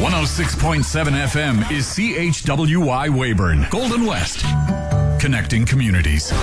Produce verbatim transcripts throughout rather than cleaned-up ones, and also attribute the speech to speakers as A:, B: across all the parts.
A: one oh six point seven F M is C H W Y Weyburn, Golden West, connecting communities.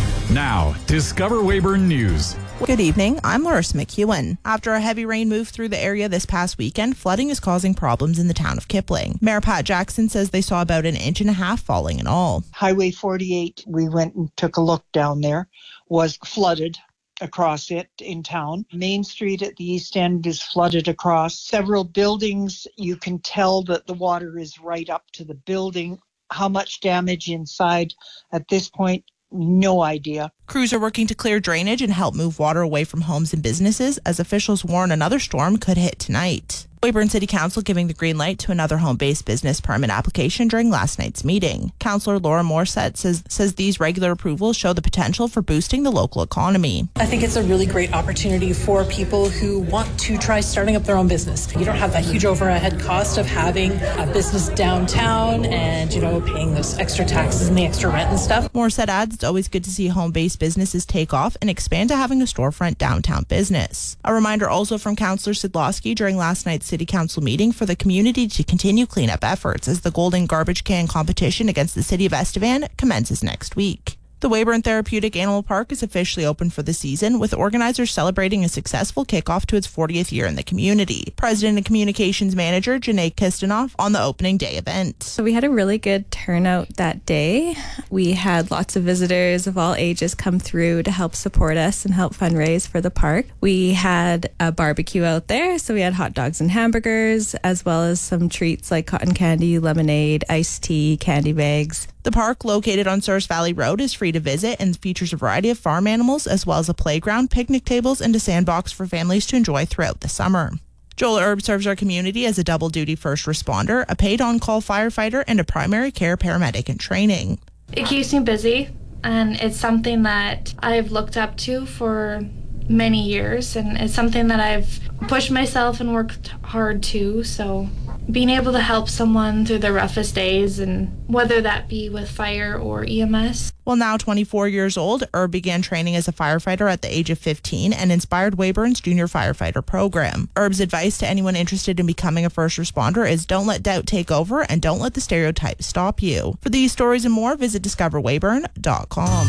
A: Now, Discover Weyburn News.
B: Good evening, I'm Larissa McEwen. After a heavy rain moved through the area this past weekend, flooding is causing problems in the town of Kipling. Mayor Pat Jackson says they saw about an inch and a half falling in all.
C: Highway forty-eight, we went and took a look down there, was flooded across it in town. Main Street at the east end is flooded across. Several buildings, you can tell that the water is right up to the building. How much damage inside at this point? No idea.
B: Crews are working to clear drainage and help move water away from homes and businesses as officials warn another storm could hit tonight. Weyburn City Council giving the green light to another home-based business permit application during last night's meeting. Councillor Laura Morissette says, says these regular approvals show the potential for boosting the local economy.
D: I think it's a really great opportunity for people who want to try starting up their own business. You don't have that huge overhead cost of having a business downtown and, you know, paying those extra taxes and the extra rent and stuff.
B: Morissette adds it's always good to see home-based businesses take off and expand to having a storefront downtown business. A reminder also from Councillor Sidlowski during last night's City Council meeting for the community to continue cleanup efforts as the Golden Garbage Can competition against the City of Estevan commences next week. The Weyburn Therapeutic Animal Park is officially open for the season, with organizers celebrating a successful kickoff to its fortieth year in the community. President and Communications Manager Janae Kistenoff on the opening day event.
E: So we had a really good turnout that day. We had lots of visitors of all ages come through to help support us and help fundraise for the park. We had a barbecue out there, so we had hot dogs and hamburgers, as well as some treats like cotton candy, lemonade, iced tea, candy bags.
B: The park, located on Souris Valley Road, is free to visit and features a variety of farm animals as well as a playground, picnic tables, and a sandbox for families to enjoy throughout the summer. Joel Erb serves our community as a double-duty first responder, a paid on-call firefighter, and a primary care paramedic in training.
F: It keeps me busy, and it's something that I've looked up to for many years, and it's something that I've pushed myself and worked hard to, so being able to help someone through the roughest days, and whether that be with fire or E M S.
B: Well, now twenty-four years old, Erb began training as a firefighter at the age of fifteen and inspired Weyburn's junior firefighter program. Erb's advice to anyone interested in becoming a first responder is don't let doubt take over and don't let the stereotypes stop you. For these stories and more, visit discover weyburn dot com.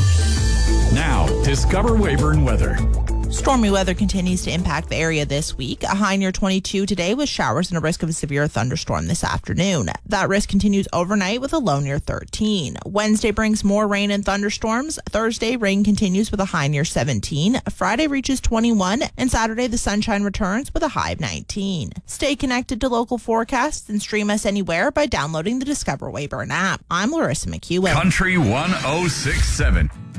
A: Now, Discover Weyburn weather.
B: Stormy weather continues to impact the area this week. A high near twenty-two today with showers and a risk of a severe thunderstorm this afternoon. That risk continues overnight with a low near thirteen. Wednesday brings more rain and thunderstorms. Thursday, rain continues with a high near seventeen. Friday reaches twenty-one. And Saturday, the sunshine returns with a high of nineteen. Stay connected to local forecasts and stream us anywhere by downloading the Discover Weyburn app. I'm Larissa McEwen.
A: Country one oh six point seven.